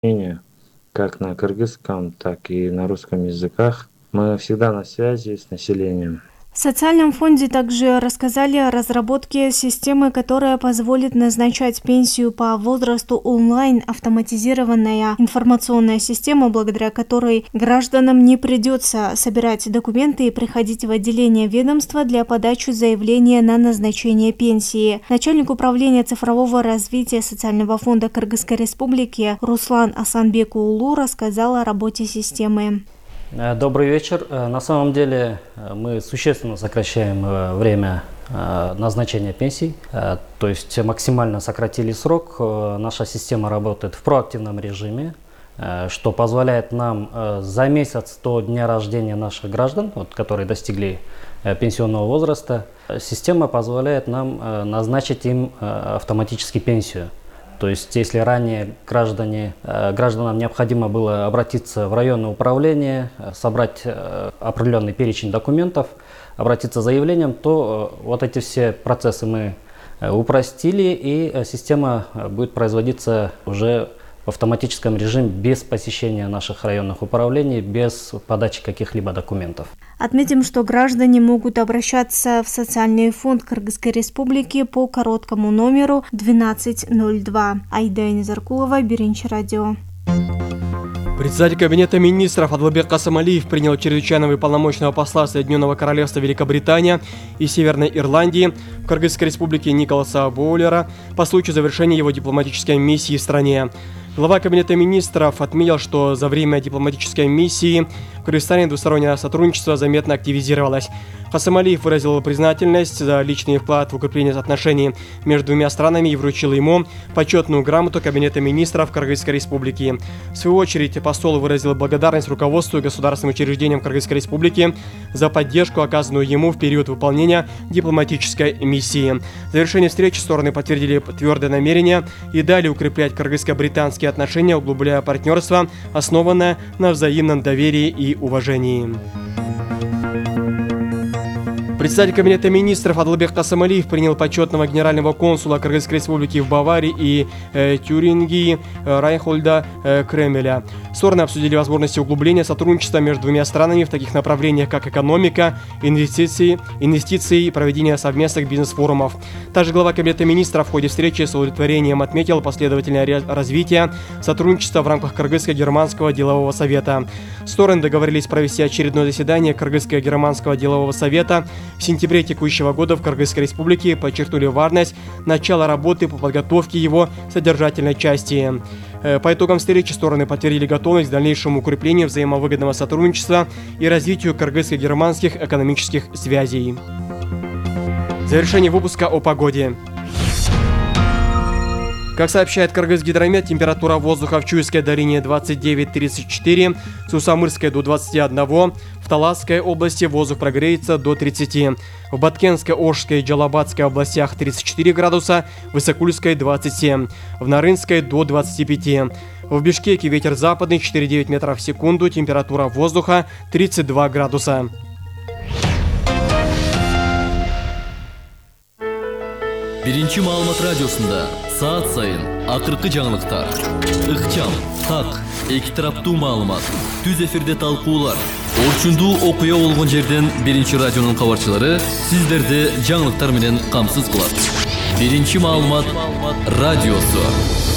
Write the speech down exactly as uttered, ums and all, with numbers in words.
мнения, как на кыргызском, так и на русском языках. Мы всегда на связи с населением. В социальном фонде также рассказали о разработке системы, которая позволит назначать пенсию по возрасту онлайн, автоматизированная информационная система, благодаря которой гражданам не придется собирать документы и приходить в отделение ведомства для подачи заявления на назначение пенсии. Начальник управления цифрового развития социального фонда Кыргызской республики Руслан Асанбек-Уулу рассказал о работе системы. Добрый вечер. На самом деле мы существенно сокращаем время назначения пенсий, то есть максимально сократили срок. Наша система работает в проактивном режиме, что позволяет нам за месяц до дня рождения наших граждан, вот, которые достигли пенсионного возраста, система позволяет нам назначить им автоматически пенсию. То есть, если ранее граждане, гражданам необходимо было обратиться в районное управление, собрать определенный перечень документов, обратиться с заявлением, то вот эти все процессы мы упростили, и система будет производиться уже в автоматическом режиме без посещения наших районных управлений, без подачи каких-либо документов. Отметим, что граждане могут обращаться в социальный фонд Кыргызской республики по короткому номеру двенадцать ноль два. Айда Низаркулова, Биринчи радио. Председатель Кабинета министров Адылбек Касымалиев принял чрезвычайного полномочного посла Соединенного Королевства Великобритания и Северной Ирландии в Кыргызской республике Николаса Боулера по случаю завершения его дипломатической миссии в стране. Глава Кабинета министров отметил, что за время дипломатической миссии в Кыргызстане двустороннее сотрудничество заметно активизировалось. Касымалиев выразил признательность за личный вклад в укрепление отношений между двумя странами и вручил ему почетную грамоту Кабинета министров Кыргызской республики. В свою очередь, посол выразил благодарность руководству и государственным учреждениям Кыргызской республики за поддержку, оказанную ему в период выполнения дипломатической миссии. В завершении встречи стороны подтвердили твердое намерение и далее укреплять кыргызско-британские отношения, углубляя партнерство, основанное на взаимном доверии и уважении. Председатель Кабинета министров Адылбек Касымалиев принял почетного генерального консула Кыргызской республики в Баварии и э, Тюрингии э, Райнхольда э, Кремеля. Стороны обсудили возможности углубления сотрудничества между двумя странами в таких направлениях, как экономика, инвестиции, инвестиции и проведение совместных бизнес-форумов. Также глава Кабинета министров в ходе встречи с удовлетворением отметил последовательное развитие сотрудничества в рамках Кыргызско-германского делового совета. Стороны договорились провести очередное заседание Кыргызско-германского делового совета в сентябре текущего года в Кыргызской республике, подчеркнули важность начала работы по подготовке его содержательной части. По итогам встречи стороны подтвердили готовность к дальнейшему укреплению взаимовыгодного сотрудничества и развитию кыргызско-германских экономических связей. Завершение выпуска о погоде. Как сообщает Кыргызгидромет, температура воздуха в Чуйской долине двадцать девять — тридцать четыре, в Сусамырской до двадцати одного, в Таласской области воздух прогреется до тридцати, в Баткенской, Ошской и Джалабадской областях тридцать четыре градуса, в Исакульской двадцать семь, в Нарынской до двадцати пяти. В Бишкеке ветер западный четыре и девять метров в секунду, температура воздуха тридцать два градуса. Биринчи маалымат радиосунда саат сайын акыркы жаңылыктар, ыкчам, так, эки тараптуу маалымат, түз эфирде талкуулар, орчундуу окуя болгон жерден Биринчи радионун кабарчылары сиздерди жаңылыктар менен камсыз кылат. Биринчи маалымат радиосу.